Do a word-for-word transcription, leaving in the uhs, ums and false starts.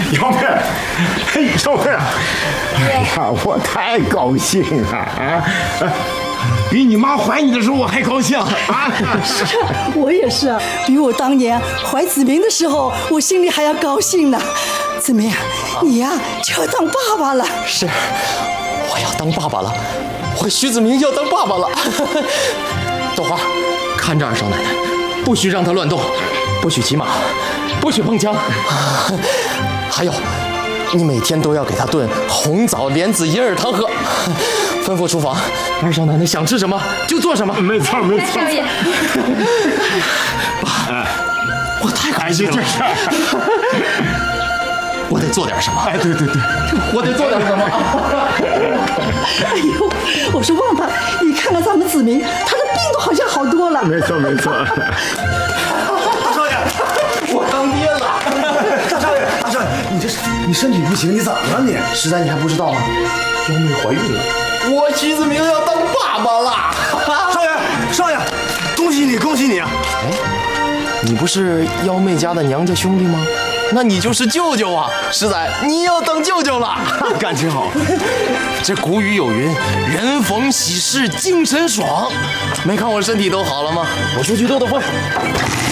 姚妹，嘿，姚妹，哎呀，我太高兴了啊！比你妈怀你的时候我还高兴啊！ 是啊，我也是啊，比我当年怀子明的时候，我心里还要高兴呢。子明，你呀就要当爸爸了。 是，我要当爸爸了，我徐子明要当爸爸了。豆花，看着二少奶奶，不许让她乱动，不许骑马，不许碰枪。还有，你每天都要给她炖红枣莲子银耳汤喝。吩咐厨房，二少奶奶想吃什么就做什么。 没错没错。 少爷， 爸，我太开心了。我得做点什么。 哎，对对对， 我得做点什么。 哎呦，我说旺爸，你看看咱们子明，他的病都好像好多了。 没错没错。 大少爷， 我当爹了。 大少爷，大少爷，你这是你身体不行，你怎么了你？实在你还不知道吗？ 幺妹怀孕了，我徐子明要当爸爸了。 少爷，少爷，恭喜你，恭喜你！哎， 你不是幺妹家的娘家兄弟吗？那你就是舅舅啊！实在你要当舅舅了， 感情好。 这古语有云：人逢喜事精神爽。没看我身体都好了吗？我出去兜兜风。